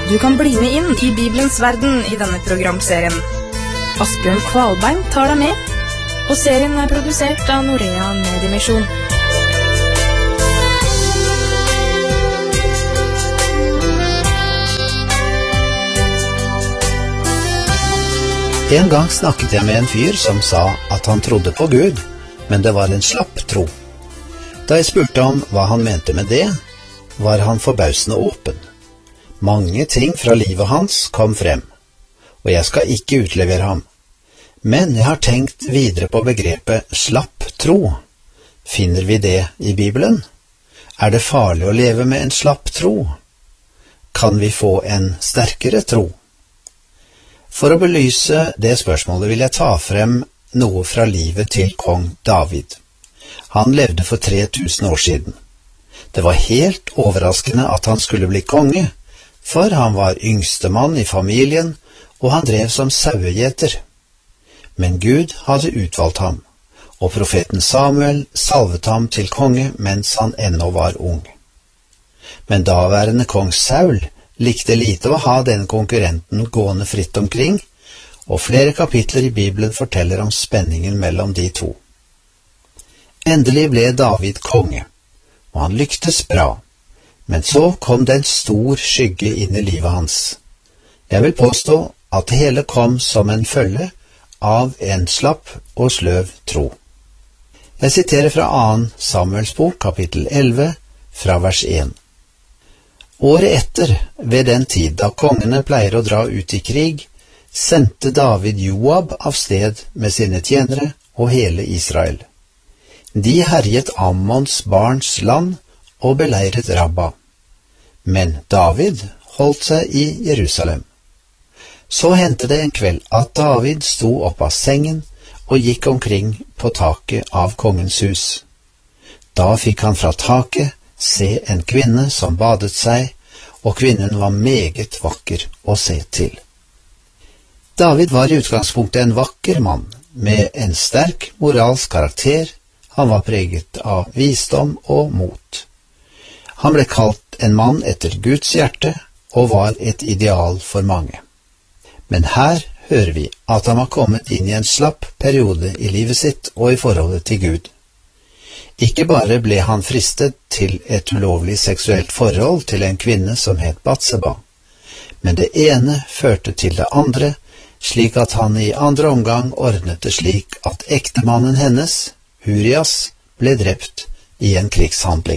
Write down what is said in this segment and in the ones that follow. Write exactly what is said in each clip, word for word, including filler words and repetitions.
Du kan bli med inn i Bibelens verden i denne programserien. Asbjørn Kvalbein tar deg med, og serien er produsert av Norea Mediemisjon. En gang snakket jeg med en fyr som sa at han trodde på Gud, men det var en slapp tro. Da jeg spurte om hva han mente med det, var han forbausende åpen. Mange ting fra livet hans kom frem, og jeg skal ikke utlevere ham. Men jeg har tenkt videre på begrepet slapp tro. Finner vi det i Bibelen? Er det farlig å leve med en slapp tro? Kan vi få en sterkere tro? For å belyse det spørsmålet vil jeg ta frem noe fra livet til kong David. Han levde for tre tusen år siden. Det var helt overraskende at han skulle bli konge, for han var yngstemann i familien, og han drev som sauegjeter. Men Gud hadde utvalgt ham, og profeten Samuel salvet ham til konge mens han ennå var ung. Men daværende kong Saul likte lite å ha denne konkurrenten gående fritt omkring, og flere kapitler i Bibelen forteller om spenningen mellom de to. Endelig ble David konge, og han lyktes bra. Men så kom det en stor skygge inn i livet hans. Jeg vil påstå at det hele kom som en følge av en slapp og sløv tro. Jeg siterer fra annen Samuels bok, kapittel elleve, fra vers én. Året etter, ved den tid da kongene pleier å dra ut i krig, sendte David Joab av sted med sine tjenere og hele Israel. De herjet Ammons barns land og beleiret Rabba. Men David holdt seg i Jerusalem. Så hendte det en kveld at David sto opp av sengen og gikk omkring på taket av kongens hus. Da fikk han fra taket se en kvinne som badet seg, og kvinnen var meget vakker å se til. David var i utgangspunktet en vakker mann, med en sterk moralsk karakter. Han var preget av visdom og mot. Han ble kalt en mann etter Guds hjerte og var et ideal for mange. Men her hører vi at han var kommet inn i en slapp periode i livet sitt og i forholdet til Gud. Ikke bare ble han fristet til et ulovlig seksuelt forhold til en kvinne som het Batseba, men det ene førte til det andre, slik at han i andre omgang ordnet det slik at ektemannen hennes, Urias, ble drept i en krigshandling.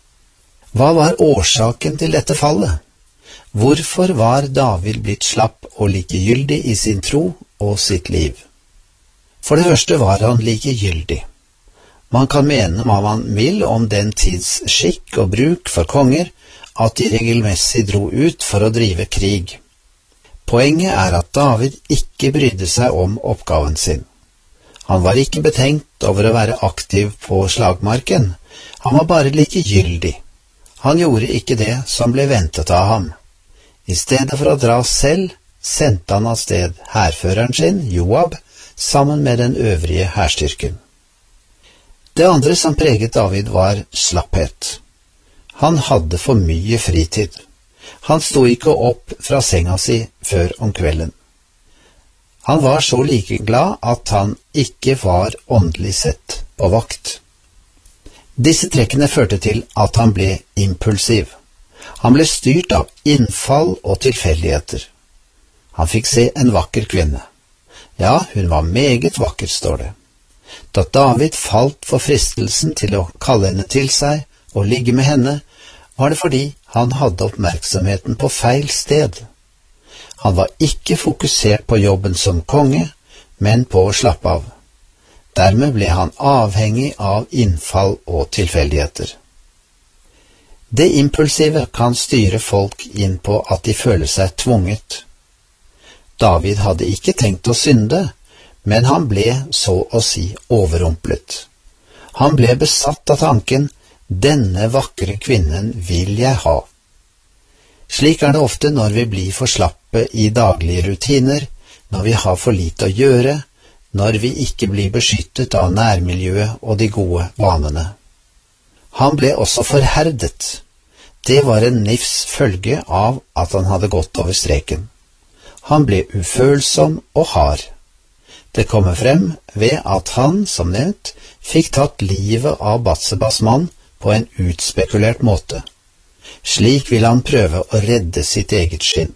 Hva var årsaken til dette fallet? Hvorfor var David blitt slapp og likegyldig i sin tro og sitt liv? For det første var han likegyldig. Man kan mene hva man vil om den tids skikk og bruk for konger, at de regelmessig dro ut for å drive krig. Poenget er at David ikke brydde seg om oppgaven sin. Han var ikke betenkt over å være aktiv på slagmarken, han var bare likegyldig. Han gjorde ikke det som ble ventet av ham. I stedet for å dra selv, sendte han av sted hærføreren sin, Joab, sammen med den øvrige hærstyrken. Det andre som preget David var slapphet. Han hadde for mye fritid. Han sto ikke opp fra senga si før om kvelden. Han var så likeglad at han ikke var åndelig sett på vakt. Disse trekkene førte til at han ble impulsiv. Han ble styrt av innfall og tilfeldigheter. Han fikk se en vakker kvinne. Ja, hun var meget vakker, står det. Da David falt for fristelsen til å kalle henne til seg og ligge med henne, var det fordi han hadde oppmerksomheten på feil sted. Han var ikke fokusert på jobben som konge, men på å slappe av. Dermed ble han avhengig av innfall og tilfeldigheter. Det impulsive kan styre folk inn på at de føler seg tvunget. David hadde ikke tenkt å synde, men han ble så å si overrumplet. Han ble besatt av tanken, denne vakre kvinnen vil jeg ha. Slik er det ofte når vi blir for slappe i daglige rutiner, når vi har for lite å gjøre, når vi ikke blir beskyttet av nærmiljøet og de gode vanene. Han ble også forherdet. Det var en nifs følge av at han hadde gått over streken. Han ble ufølsom og hard. Det kommer frem ved at han, som nevnt, fikk tatt livet av Batsebas mann på en utspekulert måte. Slik vil han prøve å redde sitt eget skinn.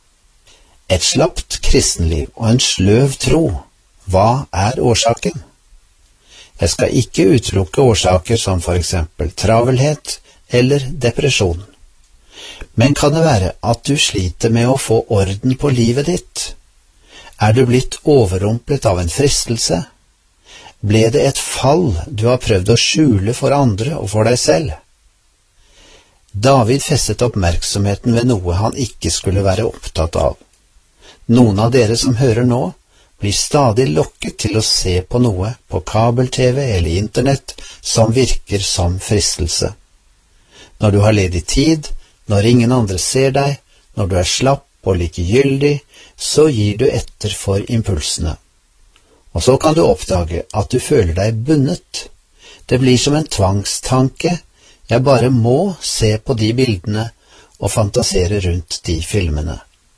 Et slapt kristenliv og en sløv tro, hva er årsaken? Jeg skal ikke utelukke årsaker som for eksempel travelhet eller depresjon. Men kan det være at du sliter med å få orden på livet ditt? Er du blitt overrumplet av en fristelse? Ble det et fall du har prøvd å skjule for andre og for deg selv? David festet oppmerksomheten ved noe han ikke skulle være opptatt av. Noen av dere som hører nå, blir stadig lokket til å se på noe på kabel-T V eller internett som virker som fristelse. Når du har ledig tid, når ingen andre ser deg, når du er slapp og likegyldig, så gir du etter for impulsene. Og så kan du oppdage at du føler deg bundet. Det blir som en tvangstanke. Jeg bare må se på de bildene og fantasere rundt de filmene.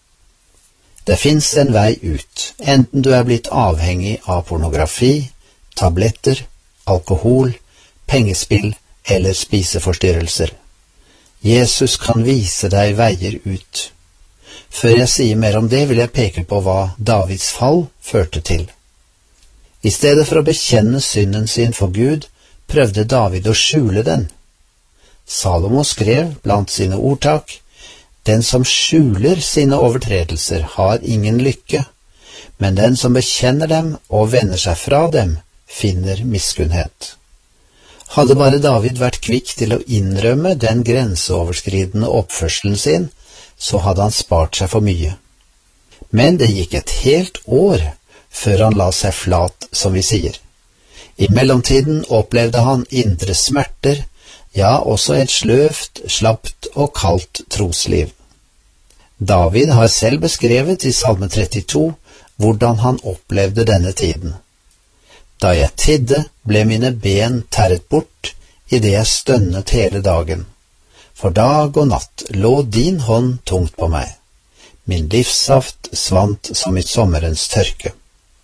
Det finnes en vei ut, enten du er blitt avhengig av pornografi, tabletter, alkohol, pengespill eller spiseforstyrrelser. Jesus kan vise deg veier ut. Før jeg sier mer om det, vil jeg peke på hva Davids fall førte til. I stedet for å bekjenne synden sin for Gud, prøvde David å skjule den. Salomo skrev blant sine ordtak: Den som skjuler sine overtredelser har ingen lykke, men den som bekjenner dem og vender seg fra dem, finner miskunnhet. Hadde bare David vært kvikk til å innrømme den grenseoverskridende oppførselen sin, så hadde han spart seg for mye. Men det gikk et helt år før han la seg flat, som vi sier. I mellomtiden opplevde han indre smerter, ja, også et sløvt, slapt og kaldt trosliv. David har selv beskrevet i Salme trettito hvordan han opplevde denne tiden. Da jeg tidde, ble mine ben terret bort, i det jeg stønnet hele dagen. For dag og natt lå din hånd tungt på meg. Min livssaft svant som i sommerens tørke.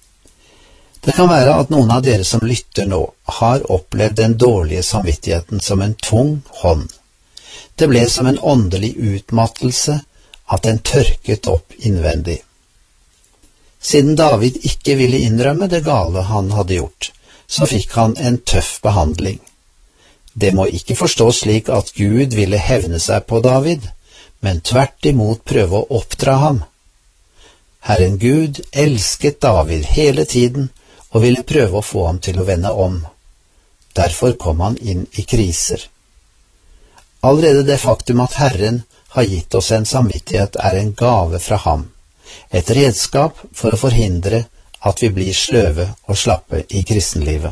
Det kan være at noen av dere som lytter nå, har opplevd den dårlige samvittigheten som en tung hånd. Det ble som en åndelig utmattelse, at den tørket opp innvendig. Siden David ikke ville innrømme det gale han hadde gjort, så fikk han en tøff behandling. Det må ikke forstås slik at Gud ville hevne seg på David, men tvert imot prøve å oppdra ham. Herren Gud elsket David hele tiden og ville prøve å få ham til å vende om. Derfor kom han inn i kriser. Allerede det faktum at Herren har gitt oss en samvittighet er en gave fra ham, et redskap for å forhindre at vi blir sløve og slappe i kristenlivet.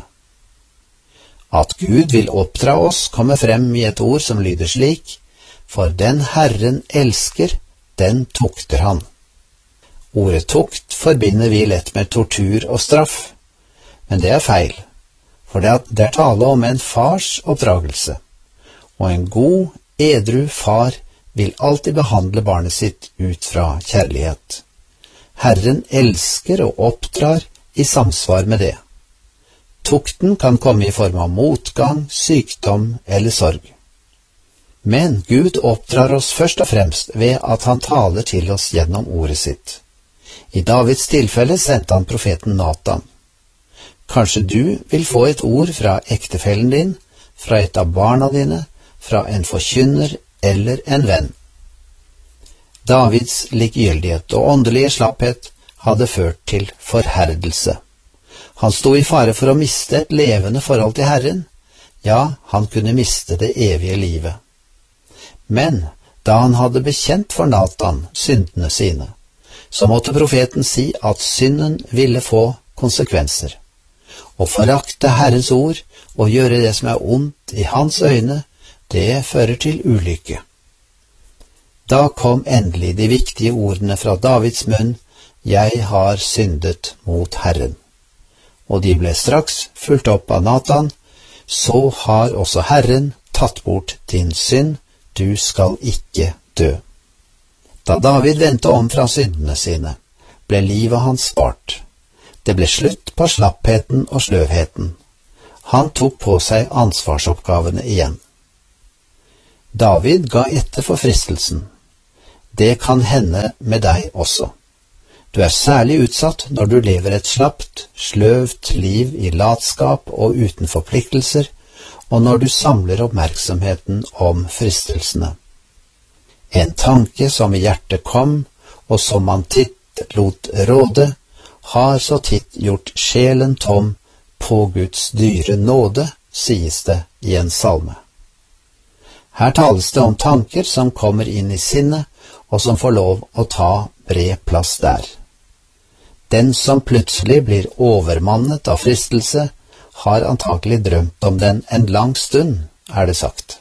At Gud vil oppdra oss kommer frem i et ord som lyder slik: For den Herren elsker, den tukter han. Ordet tukt forbinder vi lett med tortur og straff, men det er feil, for det er tale om en fars oppdragelse, og en god, edru far vil alltid behandle barnet sitt ut fra kjærlighet. Herren elsker og oppdrar i samsvar med det. Tukten kan komme i form av motgang, sykdom eller sorg. Men Gud oppdrar oss først og fremst ved at han taler til oss gjennom ordet sitt. I Davids tilfelle sendte han profeten Natan. Kanskje du vil få et ord fra ektefellen din, fra et av barna dine, fra en forkynner eller en venn. Davids likegyldighet og åndelige slapphet hadde ført til forherdelse. Han sto i fare for å miste et levende forhold til Herren. Ja, han kunne miste det evige livet. Men da han hadde bekjent for Natan syndene sine, så måtte profeten si at synden ville få konsekvenser. Å forakte Herrens ord og gjøre det som er ondt i hans øyne, det fører til ulykke. Da kom endelig de viktige ordene fra Davids munn: Jeg har syndet mot Herren. Og de ble straks fulgt opp av Natan: Så har også Herren tatt bort din synd, du skal ikke dø. Da David vendte om fra syndene sine, ble livet hans spart. Det ble slutt på slappheten og sløvheten. Han tok på seg ansvarsoppgavene igjen. David ga etter for fristelsen. Det kan hende med deg også. Du er særlig utsatt når du lever et slapt, sløvt liv i latskap og uten forpliktelser, og når du samler oppmerksomheten om fristelsene. En tanke som i hjertet kom, og som man titt lot råde, har så titt gjort sjelen tom på Guds dyre nåde, sies det i en salme. Her tales det om tanker som kommer inn i sinnet, og som får lov å ta bred plass der. Den som plutselig blir overmannet av fristelse, har antakelig drømt om den en lang stund, er det sagt.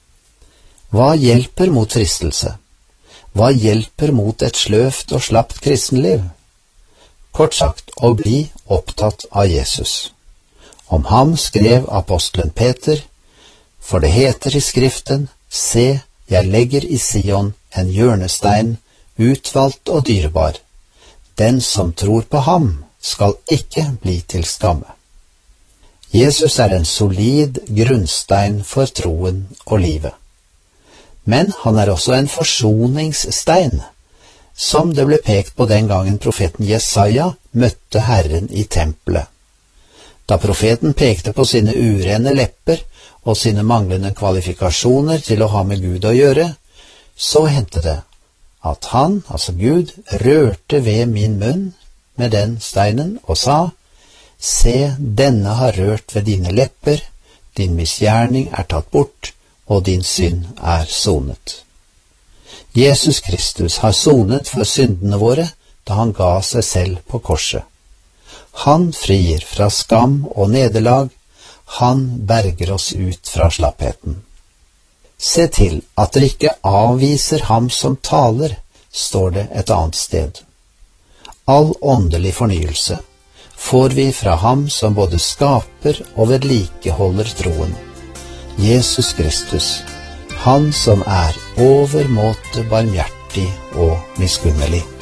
Hva hjelper mot fristelse? Hva hjelper mot et sløvt og slapt kristenliv? Kort sagt, å bli opptatt av Jesus. Om ham skrev apostelen Peter, for det heter i Skriften, se, jeg legger i Sion en hjørnestein, utvalgt og dyrebar. Den som tror på ham, skal ikke bli til skamme. Jesus er en solid grunnstein for troen og livet. Men han er også en forsoningsstein, som det ble pekt på den gangen profeten Jesaja møtte Herren i tempelet. Da profeten pekte på sine urene lepper og sine manglende kvalifikasjoner til å ha med Gud å gjøre, så hendte det at han, altså Gud, rørte ved min munn med den steinen og sa, se, denne har rørt ved dine lepper, din misgjerning er tatt bort, og din synd er sonet. Jesus Kristus har sonet for syndene våre da han ga seg selv på korset. Han frier fra skam og nederlag, han berger oss ut fra slappheten. Se til at dere ikke avviser ham som taler, står det et annet sted. All åndelig fornyelse får vi fra ham som både skaper og vedlikeholder troen. Jesus Kristus, han som er overmåte barmhjertig og miskunnelig.